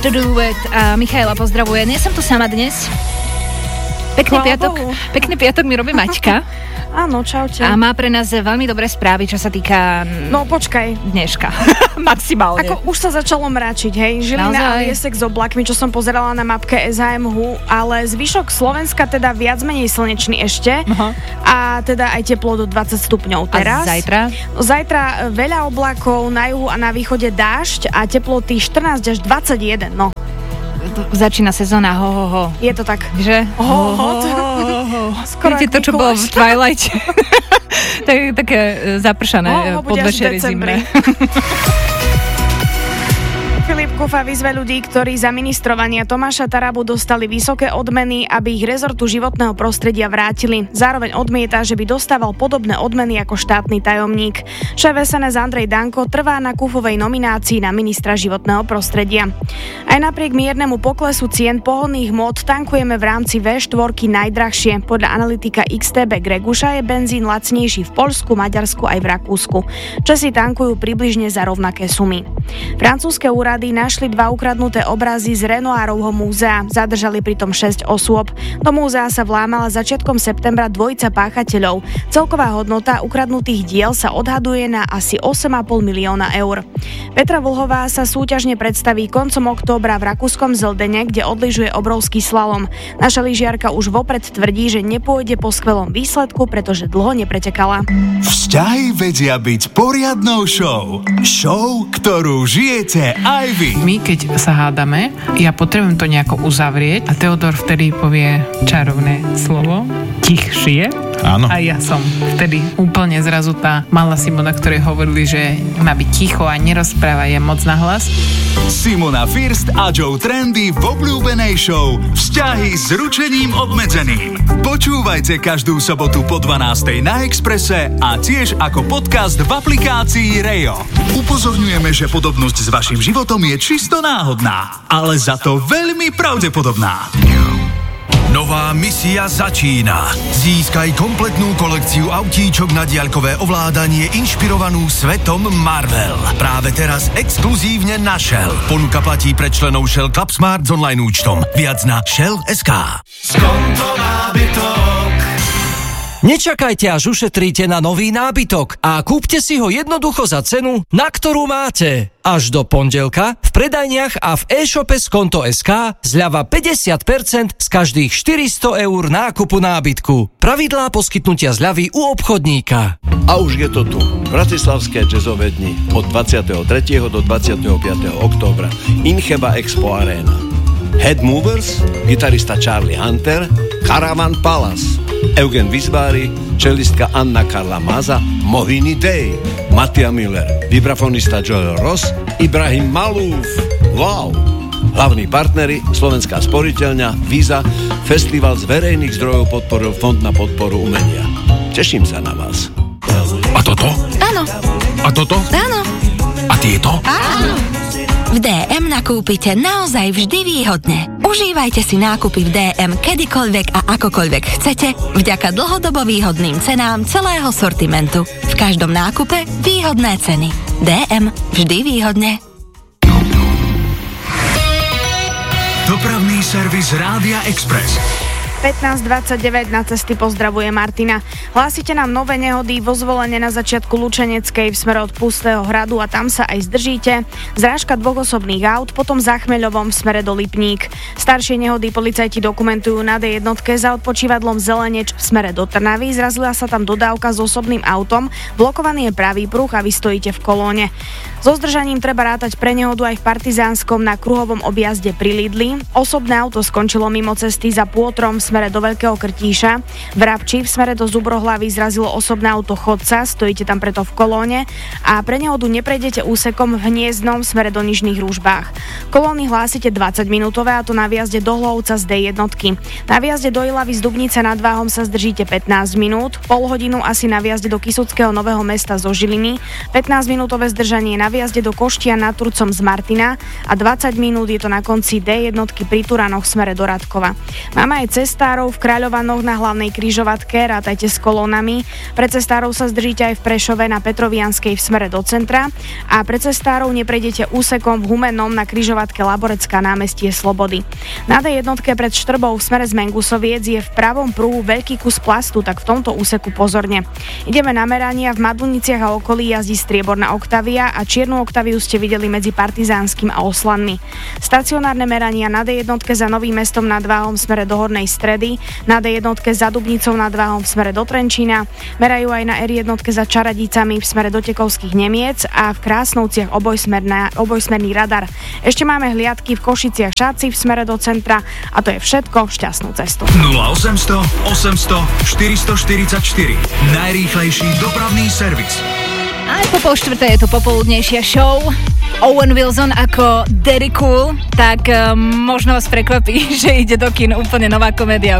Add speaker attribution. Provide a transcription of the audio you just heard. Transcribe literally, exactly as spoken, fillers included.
Speaker 1: to do with a Michaela pozdravuje. Nie som tu sama dnes. Pekný
Speaker 2: Chvála
Speaker 1: piatok,
Speaker 2: Bohu.
Speaker 1: pekný piatok mi robí Maťka.
Speaker 2: Áno, čaute.
Speaker 1: A má pre nás veľmi dobré správy, čo sa týka
Speaker 2: No počkaj.
Speaker 1: dneška. Maximálne.
Speaker 2: Ako už sa začalo mračiť, hej. Žilina
Speaker 1: Naozaj?
Speaker 2: a Liesek s oblakmi, čo som pozerala na mapke es há em hú, ale zvyšok Slovenska teda viac menej slnečný ešte.
Speaker 1: Aha.
Speaker 2: A teda aj teplo do dvadsať stupňov teraz.
Speaker 1: A zajtra?
Speaker 2: Zajtra veľa oblakov, na juhu a na východe dážď a teploty štrnásť až dvadsaťjeden, no.
Speaker 1: Začína sezóna, ho, ho, ho.
Speaker 2: Je to tak.
Speaker 1: Že?
Speaker 2: Ho, ho, to... Skoro
Speaker 1: Viete to, čo bolo v Twilight? Tak, také zapršané
Speaker 2: Ho, ho, bude až v
Speaker 1: podvečery
Speaker 2: decembri.
Speaker 1: zimné.
Speaker 2: Filip Kufa vyzve ľudí, ktorí za ministrovania Tomáša Tarabu dostali vysoké odmeny, aby ich rezortu životného prostredia vrátili. Zároveň odmieta, že by dostával podobné odmeny ako štátny tajomník. Šéf es en es Andrej Danko trvá na Kufovej nominácii na ministra životného prostredia. Aj napriek miernemu poklesu cien pohodných hmôt tankujeme v rámci vé štyri najdrahšie. Podľa analytika iks té bé Greguša je benzín lacnejší v Poľsku, Maďarsku aj v Rakúsku. Česi tankujú približne za rovnaké sumy. Francúzske úrady našli dva ukradnuté obrazy z Renoirovho múzea. Zadržali pritom šesť osôb. Do múzea sa vlámala začiatkom septembra dvojica páchateľov. Celková hodnota ukradnutých diel sa odhaduje na asi osem a pol milióna eur. Petra Vlhová sa súťažne predstaví koncom októbra v rakúskom Zeldene, kde odlyžuje obrovský slalom. Naša lyžiarka už vopred tvrdí, že nepôjde po skvelom výsledku, pretože dlho nepretekala.
Speaker 3: Vzťahy vedia byť poriadnou show. Show, ktorú žijete aj vy.
Speaker 4: My, keď sa hádame, ja potrebujem to nejako uzavrieť a Teodor vtedy povie čarovné slovo, tichšie.
Speaker 3: Áno.
Speaker 4: A ja som vtedy úplne zrazu tá malá Simona, ktorej hovorili, že má byť ticho a nerozpráva je moc nahlas.
Speaker 3: Simona First a Joe Trendy v obľúbenej show Vzťahy s ručením obmedzeným. Počúvajte každú sobotu po dvanástej na Expresse a tiež ako podcast v aplikácii Rejo. Upozorňujeme, že podobnosť s vašim životom je čisto náhodná, ale za to veľmi pravdepodobná.
Speaker 5: Nová misia začína. Získaj kompletnú kolekciu autíčok na diaľkové ovládanie inšpirovanú svetom Marvel. Práve teraz exkluzívne na Shell. Ponuka platí pre členov Shell Club Smart s online účtom. Viac na shell bodka es ká.
Speaker 3: Skonto nábytok.
Speaker 6: Nečakajte, až ušetríte na nový nábytok a kúpte si ho jednoducho za cenu, na ktorú máte. Až do pondelka v predajniach a v e-shope Skonto bodka es ká zľava päťdesiat percent z každých štyristo eur nákupu nábytku. Pravidlá poskytnutia zľavy u obchodníka.
Speaker 7: A už je to tu. Bratislavské jazzové dni od dvadsiateho tretieho do dvadsiateho piateho októbra. Incheba Expo Arena. Head Movers, gitarista Charlie Hunter, Caravan Palace, Eugen Visbári, čelistka Anna Karla Maza, Mohini Day, Mattia Müller, vibrafonista Joel Ross, Ibrahim Malúf. Wow! Hlavní partneri Slovenská sporiteľňa, Visa, festival z verejných zdrojov podporil Fond na podporu umenia. Teším sa na vás.
Speaker 5: A toto?
Speaker 8: Áno.
Speaker 5: A toto?
Speaker 8: Áno.
Speaker 5: A tieto?
Speaker 8: Áno. V dé em nakúpite naozaj vždy výhodne. Užívajte si nákupy v dé em kedykoľvek a akokoľvek chcete vďaka dlhodobo výhodným cenám celého sortimentu. V každom nákupe výhodné ceny. dé em vždy výhodne.
Speaker 3: Dopravný servis Rádia Express.
Speaker 2: pätnásť dvadsaťdeväť na cesty pozdravuje Martina. Hlásite nám nové nehody vo Zvolene na začiatku Lučeneckej v smere od Pustého hradu a tam sa aj zdržíte. Zrážka dvoch osobných aut, potom za Chmeľovom v smere do Lipník. Staršie nehody policajti dokumentujú na dé jednotke za odpočívadlom Zeleneč v smere do Trnavy. Zrazila sa tam dodávka s osobným autom, blokovaný je pravý pruh a vy stojíte v kolóne. So zdržaním treba rátať pre nehodu aj v Partizánskom na kruhovom objazde pri Lidli. Osobné auto skončilo mimo cesty za Pôtrom v smere do Veľkého Krtíša. V Rabči v smere do Zubrohlavy zrazilo osobné auto chodca, stojíte tam preto v kolóne a pre nehodu neprejdete úsekom v Hniezdnom v smere do Nižných Rúžbách. Kolóny hlásite dvadsať minútové a to na výjazde do Hlovca z dé jednotky. Na výjazde do Ilavy z Dubnice nad Váhom sa zdržíte pätnásť minút, pol hodinu asi na výjazde do Kysuckého Nového Mesta zo Žiliny, pätnásť minútové zdržanie na výjazde do Koštia nad Turcom z Martina a dvadsať minút je to na konci dé jednotky pri Turanoch v smere do Radkova. Máme aj cesty cestárov v Kráľovanoch na hlavnej križovatke, rátajte s kolónami. Pre cestárov sa zdržíte aj v Prešove na Petrovianskej v smere do centra a pre cestárov neprejdete úsekom v Humennom na križovatke Laborecká námestie Slobody. Na dé jednotke pred Štrbou v smere z Mengusoviec je v pravom pruhu veľký kus plastu, tak v tomto úseku pozorne. Ideme na merania, v Maduniciach a okolí jazdí strieborná Octavia a čiernu Octaviu ste videli medzi Partizánskym a Oslanmi. Stacionárne merania na dé jednotke za Novým Mestom nad Váhom v smere do Hornej Stredy, na dé jednotke za Dubnicou nad Váhom v smere do Trenčína, merajú aj na er jednotke za Čaradicami v smere do Tekovských Nemiec a v Krásnovciach obojsmerná, obojsmerný radar. Ešte máme hliadky v Košiciach Šáci v smere do centra a to je všetko. Šťastnú cestu.
Speaker 3: nula osemsto osemsto štyristoštyridsaťštyri. Najrýchlejší dopravný servis.
Speaker 1: Aj po pol štvrtej je to popoludnejšia show. Owen Wilson ako Daddy Cool, tak uh, možno vás prekvapí, že ide do kín úplne nová komédia, o